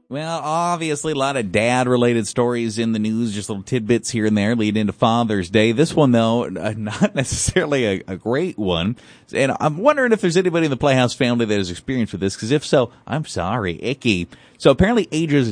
Well, obviously, a lot of dad-related stories in the news, just little tidbits here and there leading into Father's Day. This one, though, not necessarily a great one. And I'm wondering if there's anybody in the Playhouse family that has experience with this, because if so, I'm sorry, icky. So apparently ages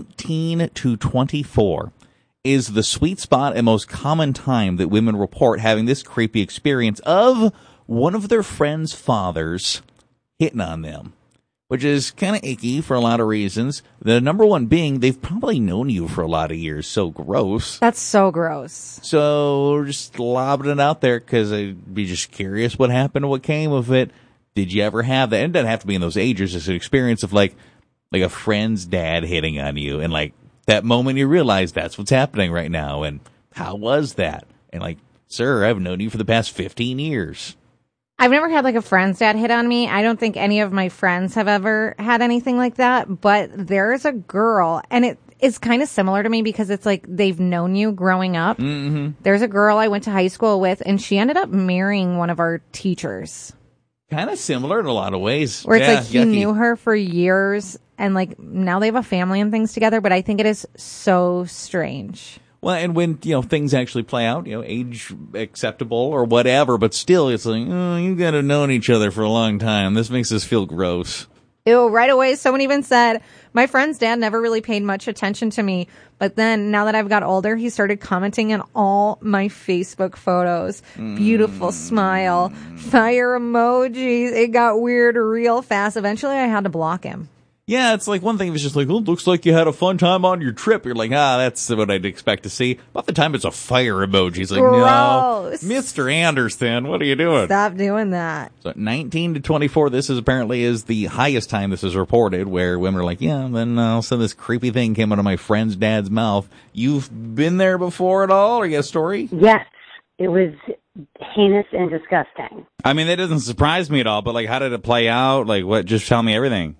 19 to 24 is the sweet spot and most common time that women report having this creepy experience of one of their friends' fathers hitting on them, which is kind of icky for a lot of reasons. The number one being they've probably known you for a lot of years. So gross. That's so gross. So we're just lobbing it out there because I'd be just curious what happened, what came of it. Did you ever have that? And it doesn't have to be in those ages. It's an experience of like a friend's dad hitting on you, and like that moment you realize that's what's happening right now. And how was that? And like, sir, I've known you for the past 15 years. I've never had like a friend's dad hit on me. I don't think any of my friends have ever had anything like that. But there's a girl, and it is kind of similar to me because it's like they've known you growing up. Mm-hmm. There's a girl I went to high school with, and she ended up marrying one of our teachers. Kind of similar in a lot of ways. Where it's yeah, like he yucky. knew her for years, and like now they have a family and things together. But I think it is so strange. Well, and when, things actually play out, age acceptable or whatever, but still it's like, oh, you got to have known each other for a long time. This makes us feel gross. Ew, right away, someone even said, my friend's dad never really paid much attention to me, but then now that I've got older, he started commenting on all my Facebook photos. Beautiful smile, fire emojis. It got weird real fast. Eventually, I had to block him. Yeah, it's like one thing was just like, oh, looks like you had a fun time on your trip. You're like, that's what I'd expect to see. About the time it's a fire emoji. It's like, Gross. No, Mr. Anderson, what are you doing? Stop doing that. So 19 to 24, this is apparently is the highest time this is reported where women are like, yeah, then all of a sudden this creepy thing came out of my friend's dad's mouth. You've been there before at all? Or you got a story? Yes, it was heinous and disgusting. I mean, that doesn't surprise me at all, but like, how did it play out? Like, what? Just tell me everything.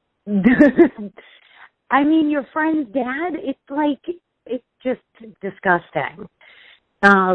I mean, your friend's dad, it's just disgusting.